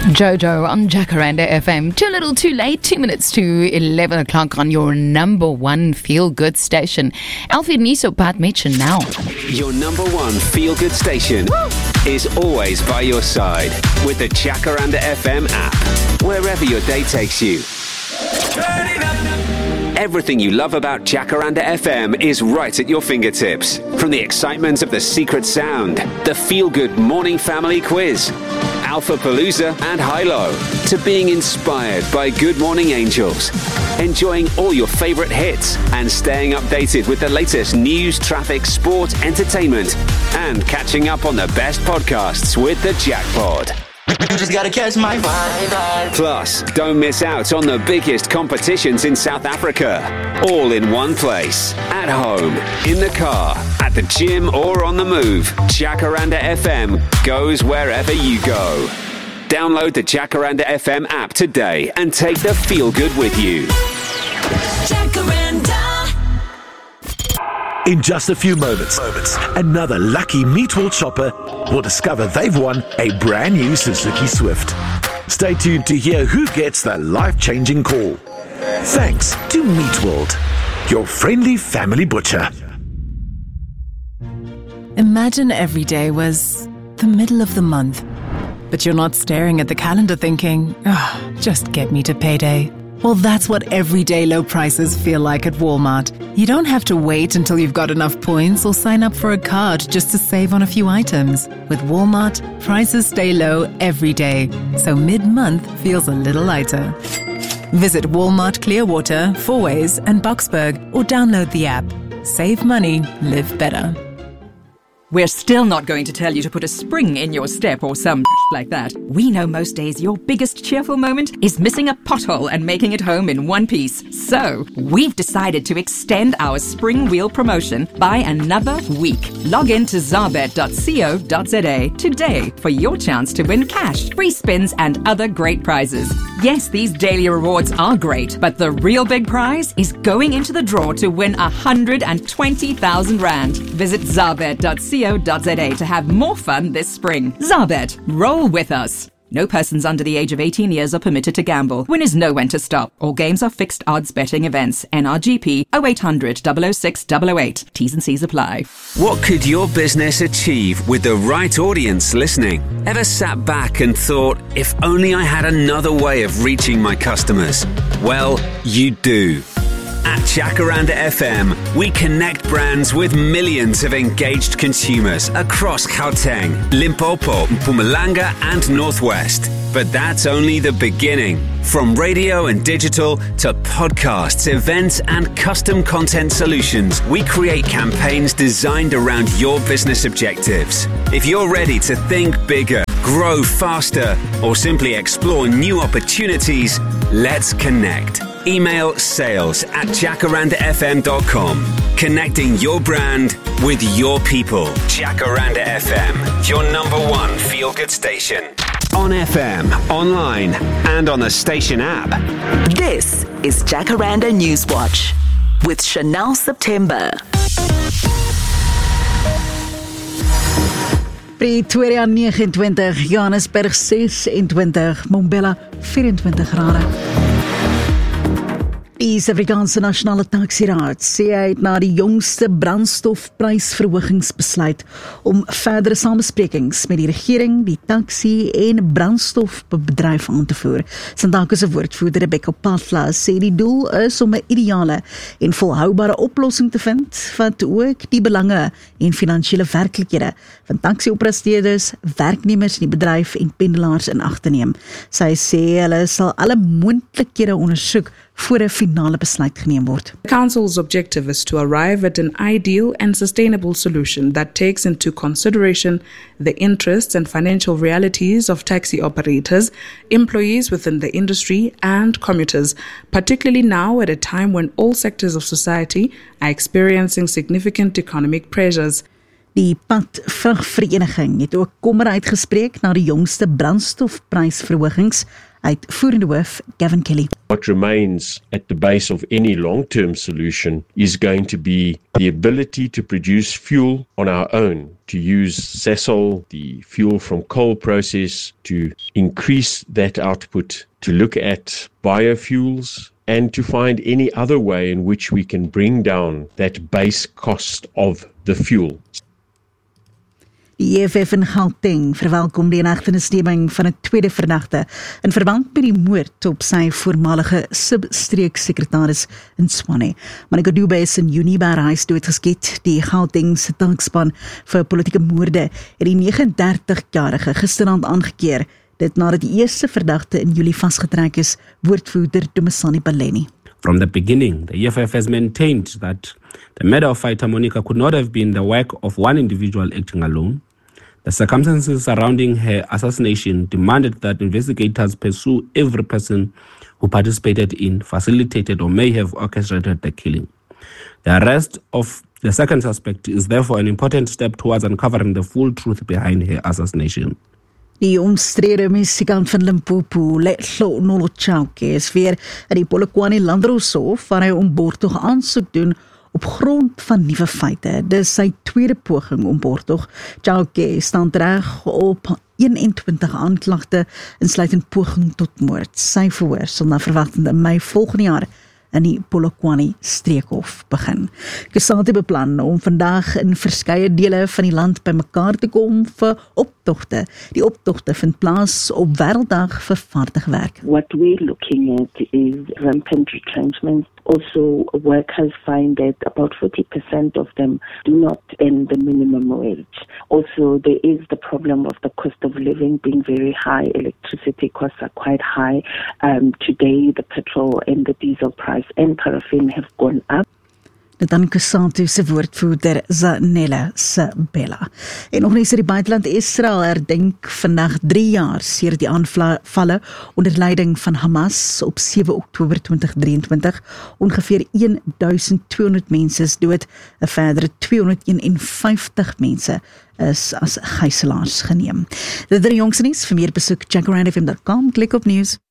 Jojo on Jacaranda FM. Too little, too late. 2 minutes to 11 o'clock on your number one feel-good station. Alfie Niso Pat Mitchen now. Your number one feel-good station is always by your side with the Jacaranda FM app, wherever your day takes you. Everything you love about Jacaranda FM is right at your fingertips. From the excitement of the secret sound, the feel-good morning family quiz, Alpha Palooza and Hilo, to being inspired by Good Morning Angels, enjoying all your favorite hits and staying updated with the latest news, traffic, sport, entertainment, and catching up on the best podcasts with the Jackpod. You just gotta catch my vibe. Plus, don't miss out on the biggest competitions in South Africa. All in one place. At home, in the car, at the gym, or on the move. Jacaranda FM goes wherever you go. Download the Jacaranda FM app today and take the feel good with you. Jacaranda. In just a few moments, another lucky Meatworld shopper will discover they've won a brand new Suzuki Swift. Stay tuned to hear who gets the life-changing call. Thanks to Meatworld, your friendly family butcher. Imagine every day was the middle of the month, but you're not staring at the calendar thinking, just get me to payday. Well, that's what everyday low prices feel like at Walmart. You don't have to wait until you've got enough points or sign up for a card just to save on a few items. With Walmart, prices stay low every day, so mid-month feels a little lighter. Visit Walmart Clearwater, Fourways and Boxburg or download the app. Save money, live better. We're still not going to tell you to put a spring in your step or some like that. We know most days your biggest cheerful moment is missing a pothole and making it home in one piece. So, we've decided to extend our spring wheel promotion by another week. Log in to zarbet.co.za today for your chance to win cash, free spins and other great prizes. Yes, these daily rewards are great, but the real big prize is going into the draw to win 120,000 Rand. Visit zarbet.co.za to have more fun this spring. Zarbet, roll with us. No persons under the age of 18 years are permitted to gamble. Winners know when to stop. All games are fixed odds betting events. NRGP 0800 006 008. T's and C's apply. What could your business achieve with the right audience listening? Ever sat back and thought, if only I had another way of reaching my customers? Well, you do. At Jacaranda FM, we connect brands with millions of engaged consumers across Gauteng, Limpopo, Mpumalanga and Northwest. But that's only the beginning. From radio and digital to podcasts, events and custom content solutions, we create campaigns designed around your business objectives. If you're ready to think bigger, grow faster, or simply explore new opportunities, let's connect. Email sales@jacarandafm.com. Connecting your brand with your people. Jacaranda FM, your number one feel-good station. On FM, online, and on the station app. This is Jacaranda Newswatch with Chanel September. Pretoria 29, Johannesburg 26, Mbombela 24 grade. Die Suid-Afrikaanse Nasionale Taxiraad sê hy het na die jongste brandstofprysverhogingsbesluit om verdere samesprekings met die regering, die taxi en brandstofbedryf aan te voer. Santaco se woordvoerder Rebecca Patla sê die doel is om 'n ideale en volhoubare oplossing te vind wat ook die belange en finansiële werklikhede van taxi-operateurs, werknemers in die bedryf en pendelaars in ag te neem. Sy sê hulle sal alle moontlikhede ondersoek voor 'n finale besluit geneem word. The Council's objective is to arrive at an ideal and sustainable solution that takes into consideration the interests and financial realities of taxi operators, employees within the industry, and commuters, particularly now at a time when all sectors of society are experiencing significant economic pressures. Die padvragvereniging het ook kommer uitgespreek na die jongste brandstofprysverhogings Uitvoerende hoof Gavin Kelly. What remains at the base of any long-term solution is going to be the ability to produce fuel on our own, to use Sasol, the fuel from coal process, to increase that output, to look at biofuels, and to find any other way in which we can bring down that base cost of the fuel. Die EFF in Gauteng verwelkom die inhegtenisneming van 'n tweede verdagte in verband met die moord op sy voormalige substreeksekretaris in Tshwane. Monica Dube is in Junie by huis doodgeskiet. Die Gautengse tankspan vir politieke moorde het die 39-jarige gisterand aangekeer, dit nadat die eerste verdagte in Julie vasgetrek is, woordvoerder Dumisani Baleni. From the beginning, the EFF has maintained that the murder of fighter Monica could not have been the work of one individual acting alone. The circumstances surrounding her assassination demanded that investigators pursue every person who participated in, facilitated, or may have orchestrated the killing. The arrest of the second suspect is therefore an important step towards uncovering the full truth behind her assassination. Die omstrede musikant van Limpopo, Letlo Nolotjauke, is weer in die Polokwane Landdroshof waar hy om borgtog aansoek doen op grond van nuwe feite. Dis sy tweede poging om borgtog. Chauke staan reg op 21 aanklagte, insluitend poging tot moord. Sy verhoor sal na verwagting in Mei volgende jaar in die Polokwane streekhof begin. Kusate beplan om vandag in verskeie dele van die land bymekaar te kom vir optogte. Die optogte vind plaas op Wêrelddag vir vaardige werk. What we're looking at is rampant retrenchment. Also, workers find that about 40% of them do not earn the minimum wage. Also, there is the problem of the cost of living being very high. Electricity costs are quite high. Today, the petrol and the diesel price and paraffin have gone up. Dit dan Kusatu se woordvoerder Zanella Sabella. En nog eens in die buiteland, Israel herdenk vandag 3 jaar sedert die aanvalle onder leiding van Hamas op 7 Oktober 2023. Ongeveer 1200 mense is dood, 'n verdere 251 mense is as gijslaars geneem. Dit is die jongste nuus. Vir meer besoek jackarandfm.com, klik op nuus.